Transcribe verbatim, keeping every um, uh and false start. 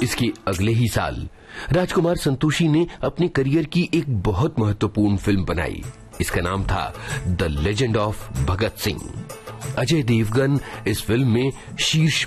इसके अगले ही साल राजकुमार संतोषी ने अपने करियर की एक बहुत महत्वपूर्ण फिल्म बनाई। इसका नाम था the legend of Bhagat Singh. Ajay Devgan इस फिल्म में शीर्ष